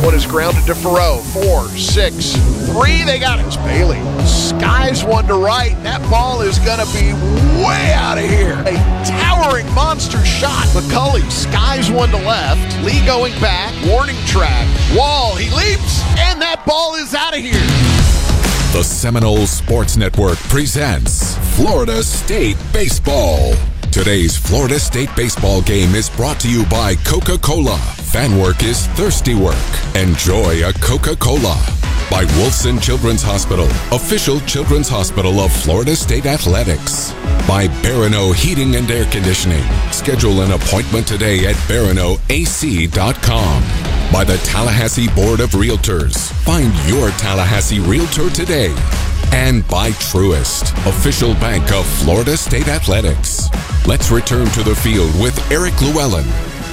one is grounded to Farrow. 4, 6, 3. They got it. It's Bailey. Skies one to right. That ball is going to be way out of here. A towering monster shot. McCulley skies one to left. Lee going back. Warning track. Wall. He leaps. And that ball is out of here. The Seminole Sports Network presents Florida State Baseball. Today's Florida State baseball game is brought to you by Coca-Cola. Fan work is thirsty work. Enjoy a Coca-Cola. By Wolfson Children's Hospital, official children's hospital of Florida State Athletics. By Barano Heating and Air Conditioning. Schedule an appointment today at baranoac.com. By the Tallahassee Board of Realtors. Find your Tallahassee Realtor today. And by Truist, official bank of Florida State Athletics. Let's return to the field with Eric Llewellyn.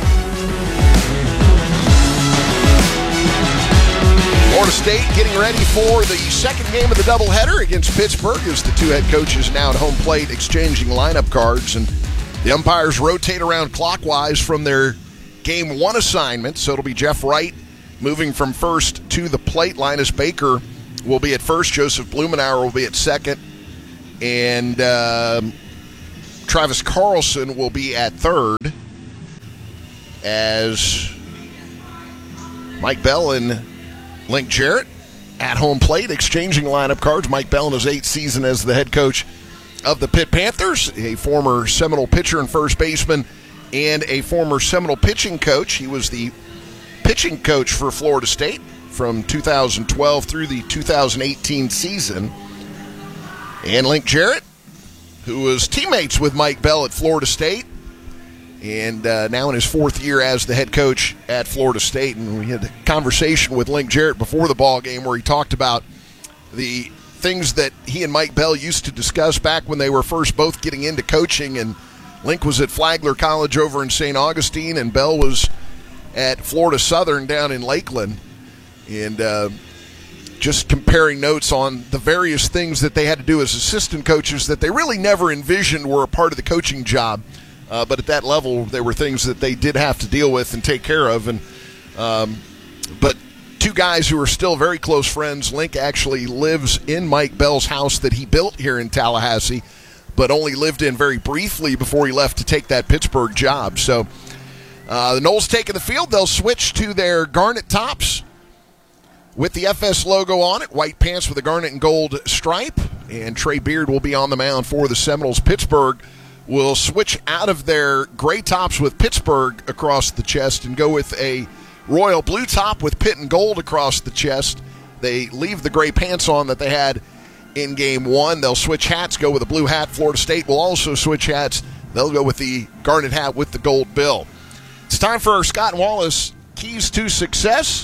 Florida State getting ready for the second game of the doubleheader against Pittsburgh as the two head coaches now at home plate exchanging lineup cards. And the umpires rotate around clockwise from their Game 1 assignment. So it'll be Jeff Wright moving from first to the plate. Linus Baker will be at first. Joseph Blumenauer will be at second. And Travis Carlson will be at third as Mike Bell and Link Jarrett at home plate exchanging lineup cards. Mike Bell in his 8th season as the head coach of the Pitt Panthers, a former Seminole pitcher and first baseman, and a former Seminole pitching coach. He was the pitching coach for Florida State from 2012 through the 2018 season. And Link Jarrett, who was teammates with Mike Bell at Florida State, and now in his 4th year as the head coach at Florida State. And we had a conversation with Link Jarrett before the ball game where he talked about the things that he and Mike Bell used to discuss back when they were first both getting into coaching. And Link was at Flagler College over in St. Augustine, and Bell was at Florida Southern down in Lakeland. And just comparing notes on the various things that they had to do as assistant coaches that they really never envisioned were a part of the coaching job. But at that level, there were things that they did have to deal with and take care of. And but two guys who are still very close friends. Link actually lives in Mike Bell's house that he built here in Tallahassee, but only lived in very briefly before he left to take that Pittsburgh job. So the Noles taking the field. They'll switch to their garnet tops with the FS logo on it. White pants with a garnet and gold stripe. And Trey Beard will be on the mound for the Seminoles. Pittsburgh will switch out of their gray tops with Pittsburgh across the chest and go with a royal blue top with Pitt and gold across the chest. They leave the gray pants on that they had in Game 1. They'll switch hats, go with a blue hat. Florida State will also switch hats. They'll go with the garnet hat with the gold bill. It's time for our Scott Wallace Keys to Success.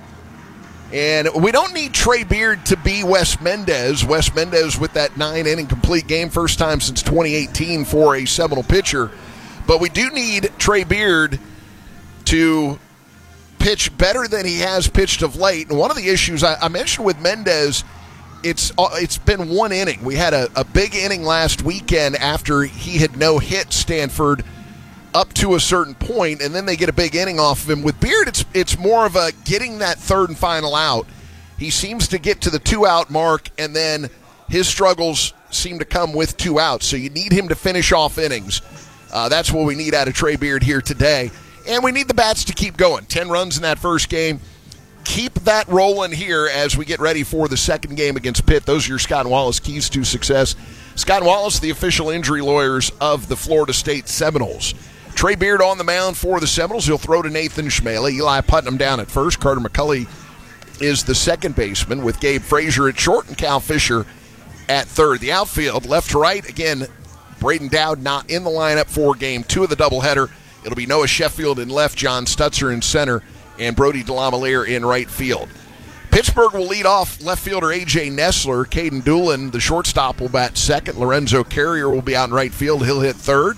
And we don't need Trey Beard to be Wes Mendez. Wes Mendez with that 9-inning complete game, first time since 2018 for a Seminole pitcher. But we do need Trey Beard to pitch better than he has pitched of late. And one of the issues I mentioned with Mendez, it's been 1 inning. We had a big inning last weekend after he had no-hit Stanford up to a certain point, and then they get a big inning off of him. With Beard, it's more of a getting that third and final out. He seems to get to the 2-out mark, and then his struggles seem to come with 2 outs. So you need him to finish off innings. That's what we need out of Trey Beard here today. And we need the bats to keep going. 10 runs in that first game. Keep that rolling here as we get ready for the second game against Pitt. Those are your Scott Wallace Keys to Success. Scott Wallace, the official injury lawyers of the Florida State Seminoles. Trey Beard on the mound for the Seminoles. He'll throw to Nathan Schmele. Eli Putnam down at first. Carter McCulley is the second baseman with Gabe Frazier at short and Cal Fisher at third. The outfield, left to right, again, Braden Dowd not in the lineup for Game 2 of the doubleheader. It'll be Noah Sheffield in left, John Stutzer in center, and Brody DeLamielleure in right field. Pittsburgh will lead off left fielder A.J. Nessler. Caden Doolin, the shortstop, will bat second. Lorenzo Carrier will be out in right field. He'll hit third.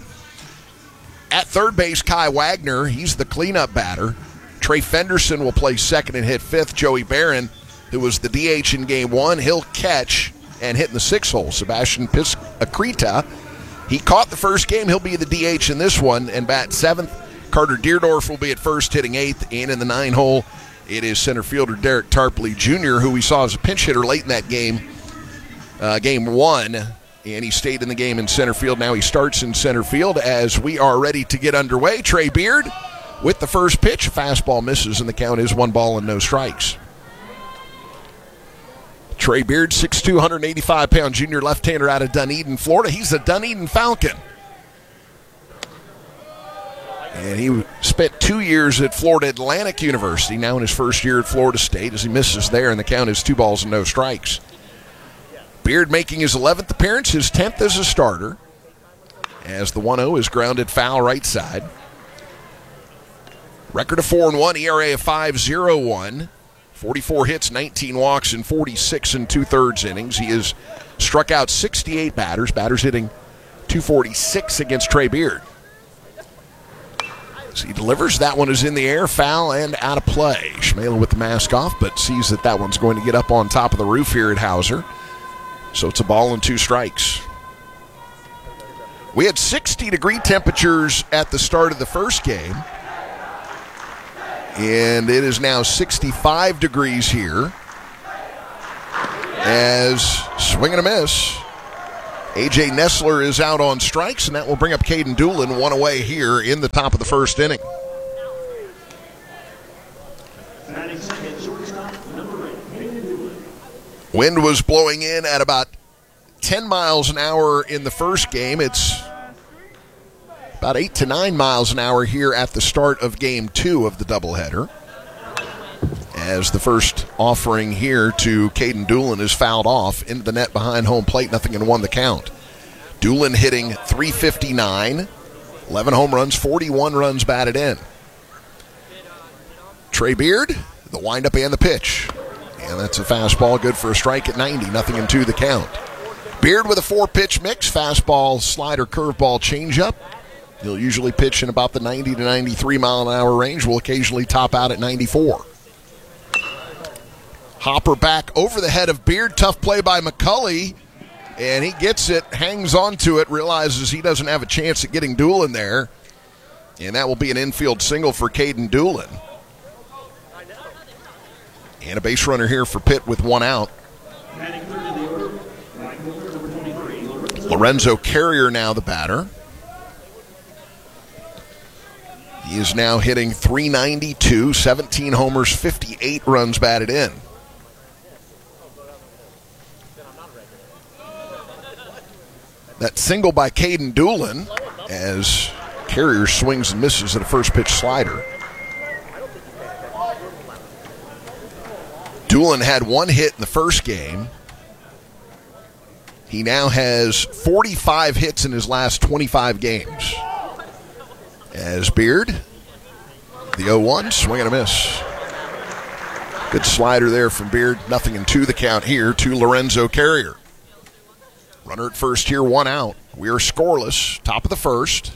At third base, Kai Wagner, he's the cleanup batter. Trey Fenderson will play second and hit fifth. Joey Barron, who was the DH in Game 1, he'll catch and hit in the 6th hole. Sebastian Piscacrita, he caught the first game. He'll be the DH in this one and bat 7th. Carter Deerdorf will be at first, hitting 8th. And in the 9 hole It is center fielder Derek Tarpley Jr., who we saw as a pinch hitter late in that game, game one, and he stayed in the game in center field. Now he starts in center field as we are ready to get underway. Trey Beard with the first pitch. Fastball misses, and the count is 1 ball and no strikes. Trey Beard, 6'2", 185-pound junior left-hander out of Dunedin, Florida. He's a Dunedin Falcon. And he spent 2 years at Florida Atlantic University, now in his first year at Florida State, as he misses there, and the count is 2 balls and no strikes. Beard making his 11th appearance, his 10th as a starter, as the 1-0 is grounded foul right side. Record of 4-1, ERA of 5.01, 44 hits, 19 walks, and 46 2/3 innings. He has struck out 68 batters, hitting .246 against Trey Beard. As he delivers, that one is in the air, foul and out of play. Schmela with the mask off, but sees that one's going to get up on top of the roof here at Hauser. So it's a ball and 2 strikes. We had 60-degree temperatures at the start of the first game. And it is now 65 degrees here. As swing and a miss. A.J. Nessler is out on strikes, and that will bring up Caden Doolin, 1 away here in the top of the first inning. Wind was blowing in at about 10 miles an hour in the first game. It's about 8 to 9 miles an hour here at the start of game 2 of the doubleheader. As the first offering here to Caden Doolin is fouled off into the net behind home plate, 0-1 the count. Doolin hitting .359, 11 home runs, 41 runs batted in. Trey Beard, the windup and the pitch. And that's a fastball, good for a strike at 90, 0-2 the count. Beard with a 4-pitch mix, fastball, slider, curveball, changeup. He'll usually pitch in about the 90 to 93 mile an hour range. Will occasionally top out at 94. Hopper back over the head of Beard. Tough play by McCulley. And he gets it, hangs on to it, realizes he doesn't have a chance at getting Doolin there. And that will be an infield single for Caden Doolin. And a base runner here for Pitt with 1 out. Lorenzo Carrier now the batter. He is now hitting .392, 17 homers, 58 runs batted in. That single by Caden Doolin as Carrier swings and misses at a first pitch slider. Doolin had 1 hit in the first game. He now has 45 hits in his last 25 games. As Beard, the 0-1, swing and a miss. Good slider there from Beard. 0-2 the count here to Lorenzo Carrier. Runner at first here, 1 out. We are scoreless, top of the first.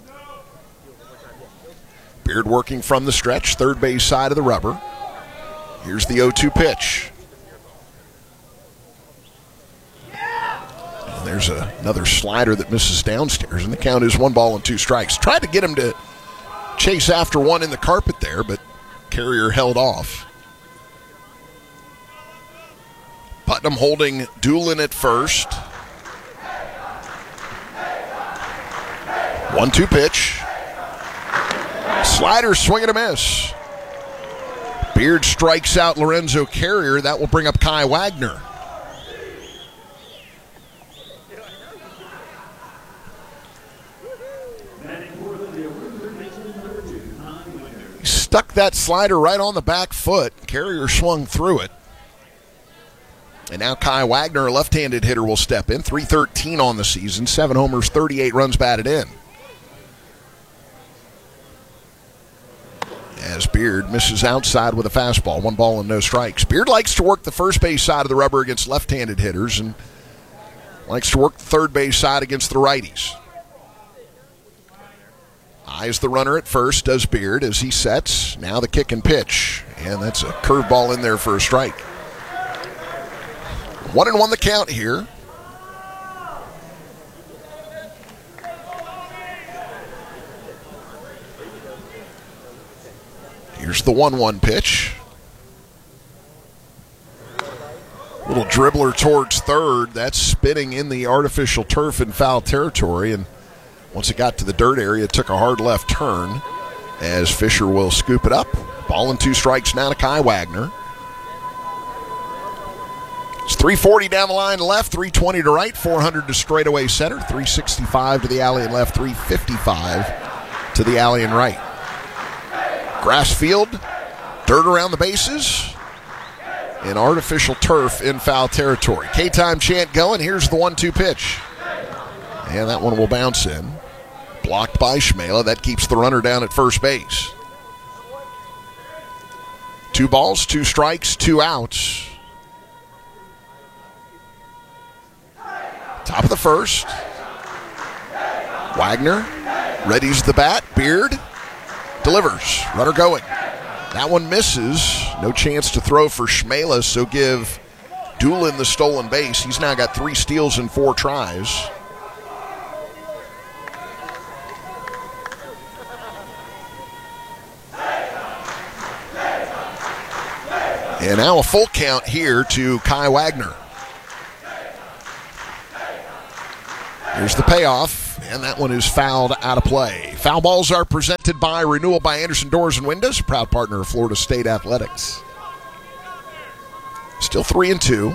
Beard working from the stretch, third base side of the rubber. Here's the 0-2 pitch. And there's another slider that misses downstairs, and the count is 1 ball and 2 strikes. Tried to get him to chase after one in the carpet there, but Carrier held off. Putnam holding Doolin at first. 1-2 pitch. Slider, swing and a miss. Beard strikes out Lorenzo Carrier. That will bring up Kai Wagner. He stuck that slider right on the back foot. Carrier swung through it. And now Kai Wagner, a left-handed hitter, will step in. .313 on the season, 7 homers, 38 runs batted in. As Beard misses outside with a fastball, 1 ball and no strikes. Beard likes to work the first base side of the rubber against left-handed hitters and likes to work the third base side against the righties. Eyes the runner at first, does Beard as he sets. Now the kick and pitch. And that's a curveball in there for a strike. 1-1 the count here. Here's the 1-1 pitch. Little dribbler towards third. That's spinning in the artificial turf in foul territory. And once it got to the dirt area, it took a hard left turn as Fisher will scoop it up. Ball and 2 strikes now to Kai Wagner. It's 340 down the line left, 320 to right, 400 to straightaway center, 365 to the alley and left, 355 to the alley and right. Grass field, dirt around the bases, and artificial turf in foul territory. K-time chant going. Here's the 1-2 pitch. And that one will bounce in. Blocked by Schmela. That keeps the runner down at first base. 2 balls, 2 strikes, 2 outs. Top of the first. Wagner readies the bat. Beard delivers. Runner going. That one misses. No chance to throw for Schmela, so give Doolin the stolen base. He's now got 3 steals and 4 tries. And now a full count here to Kai Wagner. Here's the payoff, and that one is fouled out of play. Foul balls are presented by Renewal by Anderson Doors and Windows, a proud partner of Florida State Athletics. Still 3-2.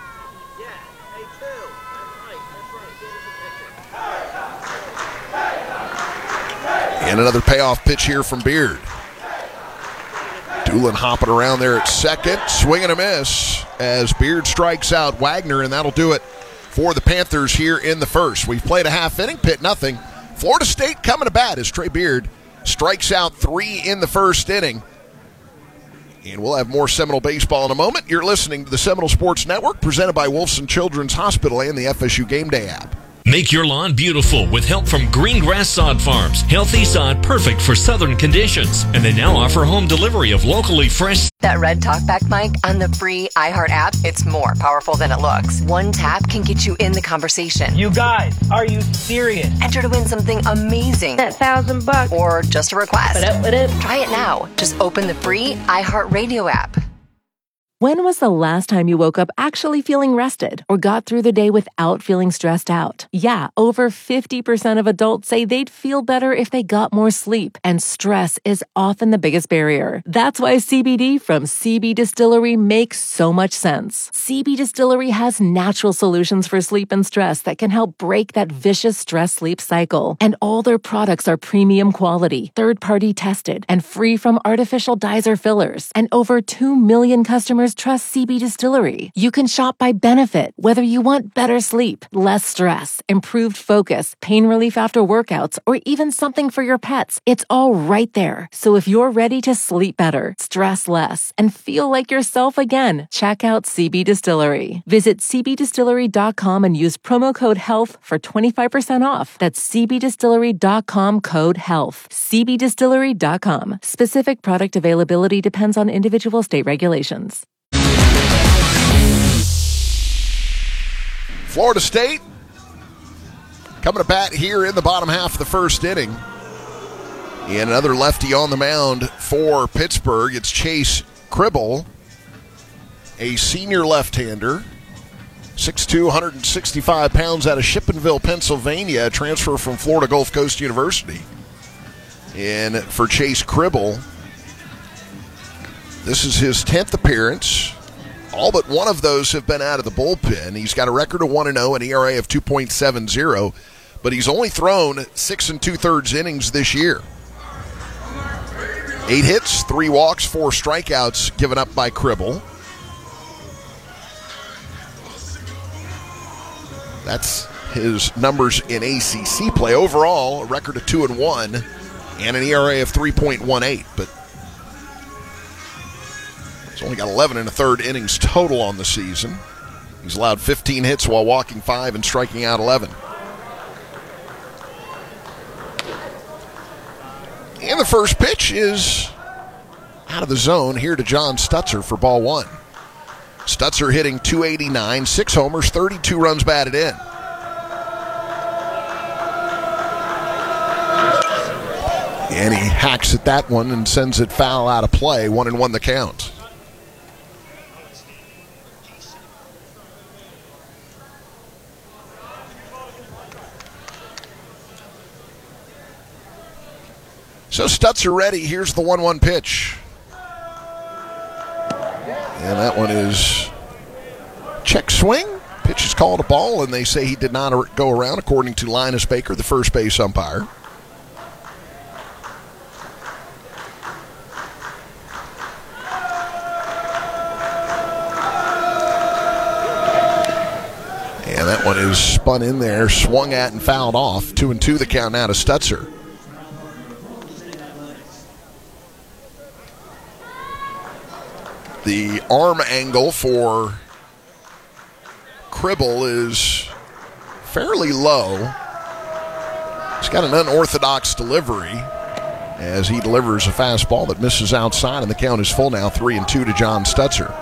And another payoff pitch here from Beard. Doolin hopping around there at second, swing and a miss as Beard strikes out Wagner, and that'll do it for the Panthers here in the first. We've played a half inning, Pitt nothing. Florida State coming to bat as Trey Beard strikes out 3 in the first inning. And we'll have more Seminole baseball in a moment. You're listening to the Seminole Sports Network, presented by Wolfson Children's Hospital and the FSU Game Day app. Make your lawn beautiful with help from Greengrass Sod Farms. Healthy sod perfect for southern conditions. And they now offer home delivery of locally fresh. That red talkback mic on the free iHeart app, it's more powerful than it looks. One tap can get you in the conversation. You guys, are you serious? Enter to win something amazing. That $1,000. Or just a request. What up? Try it now. Just open the free iHeart Radio app. When was the last time you woke up actually feeling rested or got through the day without feeling stressed out? Yeah, over 50% of adults say they'd feel better if they got more sleep, and stress is often the biggest barrier. That's why CBD from CB Distillery makes so much sense. CB Distillery has natural solutions for sleep and stress that can help break that vicious stress-sleep cycle. And all their products are premium quality, third-party tested, and free from artificial dyes or fillers. And over 2 million customers trust CB Distillery. You can shop by benefit, whether you want better sleep, less stress, improved focus, pain relief after workouts, or even something for your pets. It's all right there. So if you're ready to sleep better, stress less, and feel like yourself again, check out CB Distillery. Visit cbdistillery.com and use promo code HEALTH for 25% off. That's cbdistillery.com code HEALTH. cbdistillery.com. Specific product availability depends on individual state regulations. Florida State coming to bat here in the bottom half of the first inning. And another lefty on the mound for Pittsburgh. It's Chase Cribble, a senior left-hander, 6'2", 165 pounds, out of Shippenville, Pennsylvania, a transfer from Florida Gulf Coast University. And for Chase Cribble, this is his 10th appearance. All but one of those have been out of the bullpen. He's got a record of 1-0, an ERA of 2.70, but he's only thrown 6 2/3 innings this year. 8 hits, 3 walks, 4 strikeouts given up by Cribble. That's his numbers in ACC play. Overall, a record of 2-1 and an ERA of 3.18, but he's only got 11 1/3 innings total on the season. He's allowed 15 hits while walking 5 and striking out 11. And the first pitch is out of the zone here to John Stutzer for ball 1. Stutzer hitting .289, 6 homers, 32 runs batted in. And he hacks at that one and sends it foul out of play. 1-1 the count. So Stutzer ready. Here's the 1-1 pitch. And that one is check swing. Pitch is called a ball, and they say he did not go around, according to Linus Baker, the first base umpire. And that one is spun in there, swung at, and fouled off. 2-2 the count now to Stutzer. The arm angle for Cribble is fairly low. He's got an unorthodox delivery as he delivers a fastball that misses outside, and the count is full now, 3-2 to John Stutzer.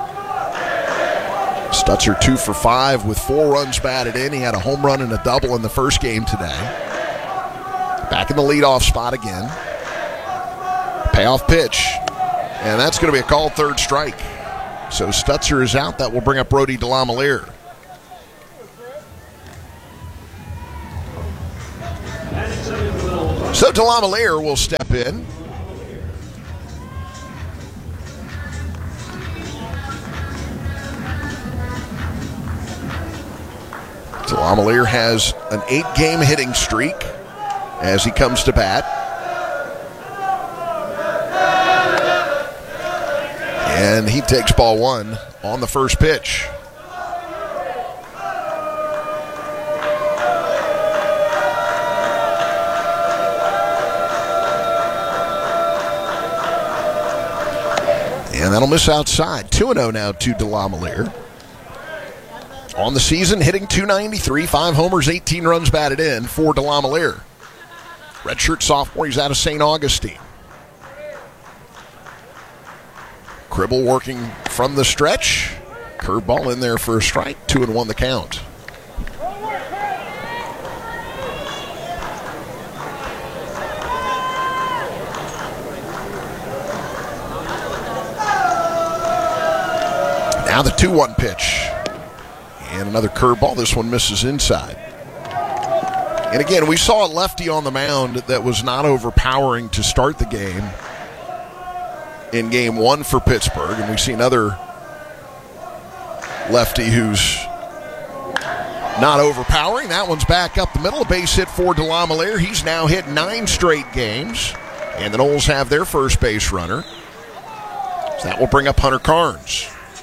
Stutzer 2 for 5 with 4 runs batted in. He had a home run and a double in the first game today. Back in the leadoff spot again. Payoff pitch. And that's going to be a called third strike. So Stutzer is out. That will bring up Brody DeLamielleure. So DeLamielleure will step in. DeLamielleure has an 8-game hitting streak as he comes to bat. And he takes ball 1 on the first pitch. And that'll miss outside. 2-0 now to DeLamielleure. On the season, hitting .293, 5 homers, 18 runs batted in for DeLamielleure. Redshirt sophomore, he's out of St. Augustine. Cribble working from the stretch. Curveball in there for a strike. 2-1 the count. Now the 2-1 pitch. And another curveball. This one misses inside. And again, we saw a lefty on the mound that was not overpowering to start the game in game 1 for Pittsburgh, and we see another lefty who's not overpowering. That one's back up the middle. A base hit for DeLamielleure. He's now hit 9 straight games, and the Noles have their first base runner. So that will bring up Hunter Carnes.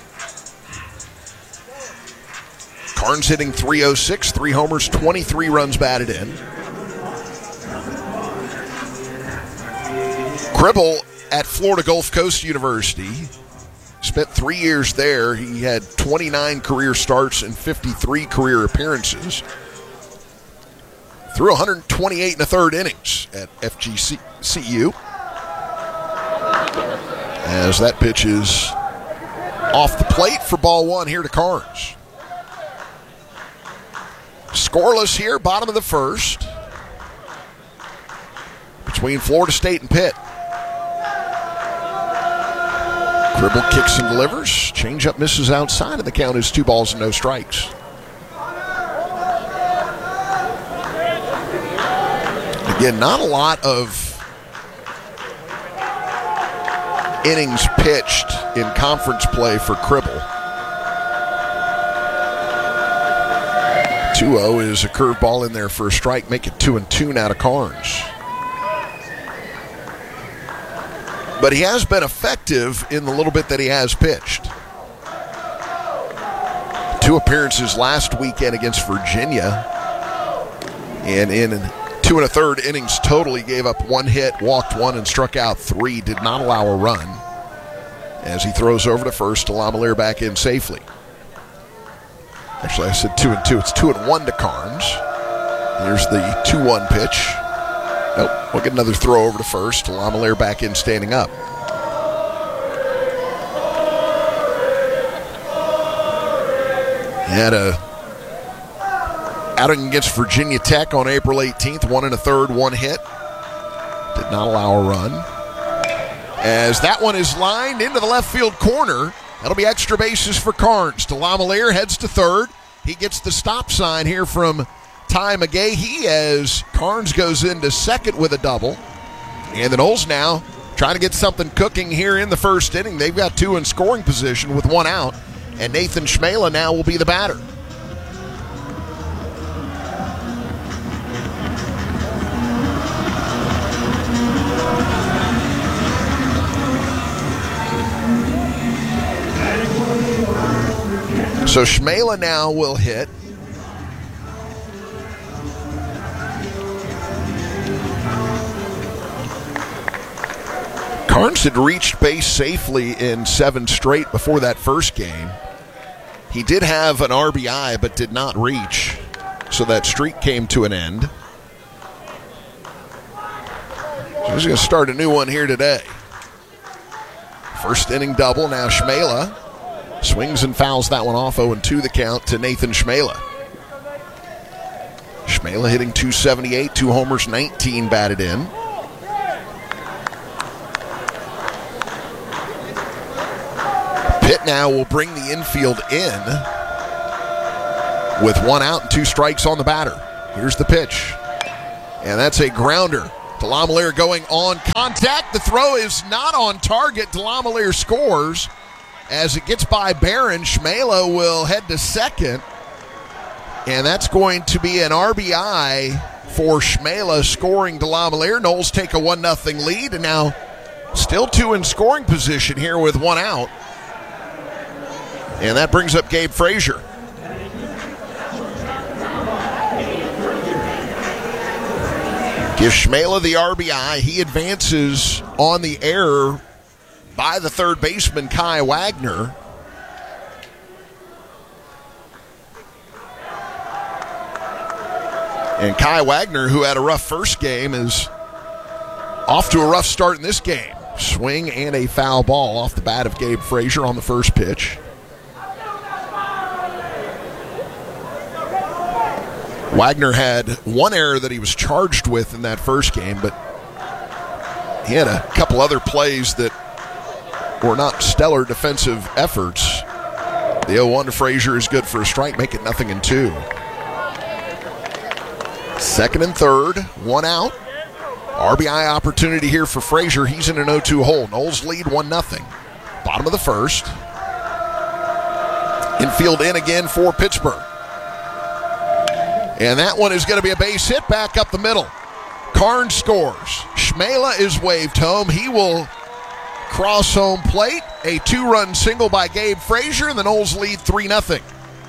Carnes hitting .306, 3 homers, 23 runs batted in. Cribble at Florida Gulf Coast University. Spent 3 years there. He had 29 career starts and 53 career appearances. Threw 128 1/3 innings at FGCU. As that pitch is off the plate for ball 1 here to Carnes. Scoreless here, bottom of the first. Between Florida State and Pitt. Cribble kicks and delivers. Changeup misses outside, and the count is 2 balls and no strikes. Again, not a lot of innings pitched in conference play for Cribble. 2-0 is a curveball in there for a strike. Make it 2-2 now to Carnes. But he has been effective in the little bit that he has pitched. 2 appearances last weekend against Virginia. And in 2 1/3 innings total, he gave up 1 hit, walked 1, and struck out 3. Did not allow a run. As he throws over to first, DeLamielleure back in safely. Actually, I said 2-2. It's 2-1 to Carnes. Here's the 2-1 pitch. Nope, we'll get another throw over to first. DeLamielleure back in, standing up. He had a outing against Virginia Tech on April 18th. 1 1/3, 1 hit. Did not allow a run. As that one is lined into the left field corner. That'll be extra bases for Carnes. DeLamielleure heads to third. He gets the stop sign here from Ty McGahee as Carnes goes into second with a double. And the Noles now trying to get something cooking here in the first inning. They've got 2 in scoring position with 1 out, and Nathan Schmela now will be the batter. So Schmela now will hit. Carnes had reached base safely in 7 straight before that first game. He did have an RBI but did not reach, so that streak came to an end. So he's going to start a new one here today. First inning double. Now Schmela swings and fouls that one off. 0-2 the count to Nathan Schmela. Schmela hitting .278, 2 homers, 19 batted in. Pitt now will bring the infield in with 1 out and 2 strikes on the batter. Here's the pitch. And that's a grounder. Delamalier going on contact. The throw is not on target. Delamalier scores. As it gets by Barron, Schmela will head to second. And that's going to be an RBI for Schmela scoring Delamalier. Noles take a 1-0 lead, and now still 2 in scoring position here with 1 out. And that brings up Gabe Frazier. Gives Schmela the RBI. He advances on the error by the third baseman, Kai Wagner. And Kai Wagner, who had a rough first game, is off to a rough start in this game. Swing and a foul ball off the bat of Gabe Frazier on the first pitch. Wagner had 1 error that he was charged with in that first game, but he had a couple other plays that were not stellar defensive efforts. The 0-1 to Frazier is good for a strike, make it 0-2. Second and third, 1 out. RBI opportunity here for Frazier. He's in an 0-2 hole. Noles lead 1-0. Bottom of the first. Infield in again for Pittsburgh. And that one is going to be a base hit back up the middle. Carnes scores. Schmela is waved home. He will cross home plate. A 2-run single by Gabe Frazier, and the Noles lead 3-0.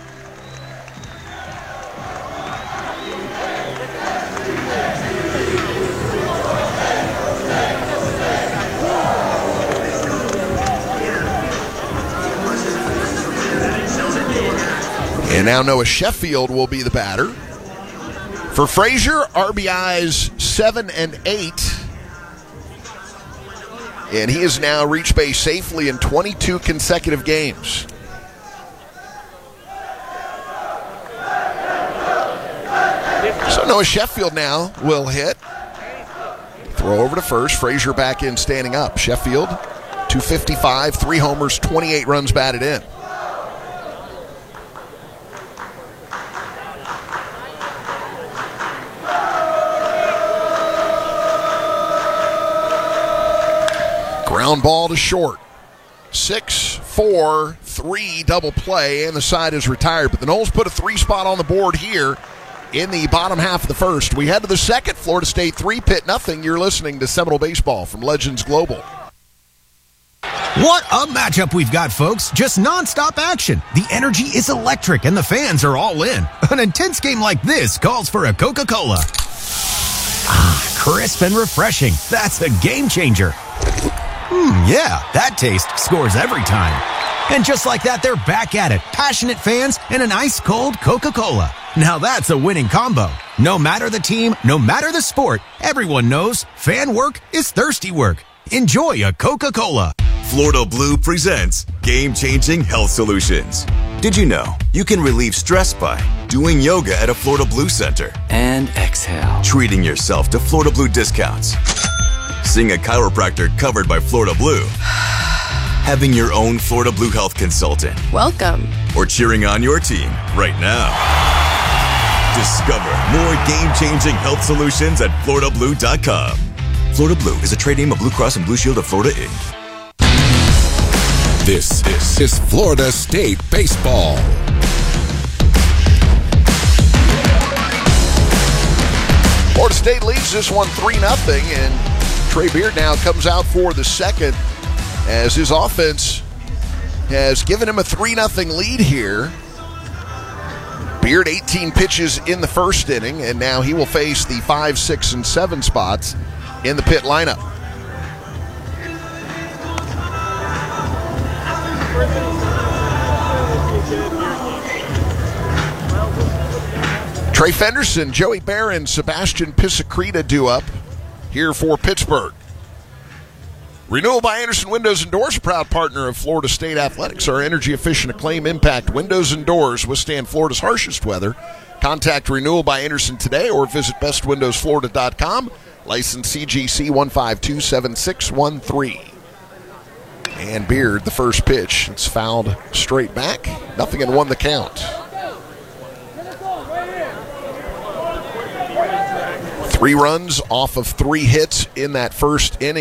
And now Noah Sheffield will be the batter. For Frazier, RBIs 7 and 8. And he has now reached base safely in 22 consecutive games. So Noah Sheffield now will hit. Throw over to first. Frazier back in standing up. Sheffield, 255, 3 homers, 28 runs batted in. Ground ball to short. 6-4-3 double play, and the side is retired. But the Noles put a 3 spot on the board here in the bottom half of the first. We head to the second. Florida State 3, Pitt nothing. You're listening to Seminole Baseball from Legends Global. What a matchup we've got, folks. Just nonstop action. The energy is electric, and the fans are all in. An intense game like this calls for a Coca-Cola. Ah, crisp and refreshing. That's a game changer. Yeah, that taste scores every time. And just like that, they're back at it. Passionate fans and an ice-cold Coca-Cola. Now that's a winning combo. No matter the team, no matter the sport, everyone knows fan work is thirsty work. Enjoy a Coca-Cola. Florida Blue presents game-changing health solutions. Did you know you can relieve stress by doing yoga at a Florida Blue center? And exhale. Treating yourself to Florida Blue discounts. Seeing a chiropractor covered by Florida Blue. Having your own Florida Blue health consultant. Welcome. Or cheering on your team right now. Discover more game-changing health solutions at FloridaBlue.com. Florida Blue is a trade name of Blue Cross and Blue Shield of Florida, Inc. This is Florida State Baseball. Florida State leads this one 3-0, and Trey Beard now comes out for the second as his offense has given him a 3-0 lead here. Beard 18 pitches in the first inning, and now he will face the 5, 6, and 7 spots in the pit lineup. Trey Fenderson, Joey Barron, Sebastian Pisacreta due up here for Pittsburgh. Renewal by Anderson Windows and Doors, a proud partner of Florida State Athletics. Our energy-efficient Acclaim Impact windows and doors withstand Florida's harshest weather. Contact Renewal by Anderson today or visit bestwindowsflorida.com. License CGC 1527613. And Beard, the first pitch. It's fouled straight back. 0-1 the count. 3 runs off of 3 hits in that first inning.